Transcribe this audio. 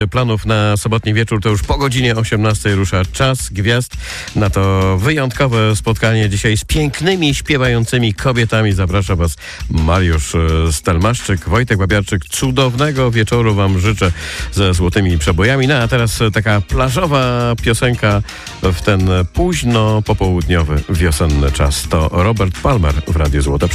Planów na sobotni wieczór to już po godzinie 18 rusza Czas Gwiazd. Na to wyjątkowe spotkanie dzisiaj z pięknymi, śpiewającymi kobietami zaprasza Was Mariusz Stelmaszczyk, Wojtek Babiarczyk. Cudownego wieczoru Wam życzę ze złotymi przebojami. No a teraz taka plażowa piosenka w ten późno popołudniowy, wiosenny czas. To Robert Palmer w Radiu Złote.